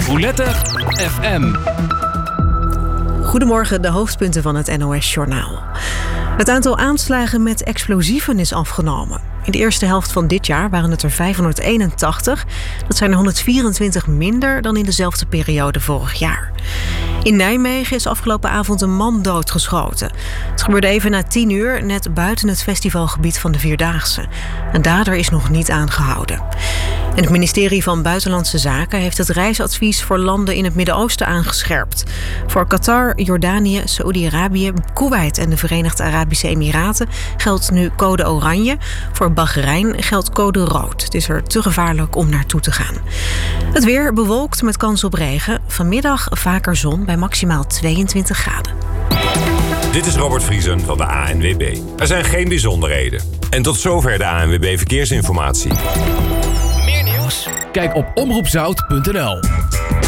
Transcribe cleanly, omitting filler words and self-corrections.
Roulette FM. Goedemorgen, de hoofdpunten van het NOS-journaal. Het aantal aanslagen met explosieven is afgenomen. In de eerste helft van dit jaar waren het er 581. Dat zijn er 124 minder dan in dezelfde periode vorig jaar. In Nijmegen is afgelopen avond een man doodgeschoten. Het gebeurde even na 10 uur, net buiten het festivalgebied van de Vierdaagse. Een dader is nog niet aangehouden. En het ministerie van Buitenlandse Zaken heeft het reisadvies voor landen in het Midden-Oosten aangescherpt. Voor Qatar, Jordanië, Saoedi-Arabië, Koeweit en de Verenigde Arabische Emiraten geldt nu code oranje. Voor Bahrein geldt code rood. Het is er te gevaarlijk om naartoe te gaan. Het weer bewolkt met kans op regen. Vanmiddag vaker zon bij maximaal 22 graden. Dit is Robert Vriesen van de ANWB. Er zijn geen bijzonderheden. En tot zover de ANWB Verkeersinformatie. Meer nieuws? Kijk op omroepzout.nl.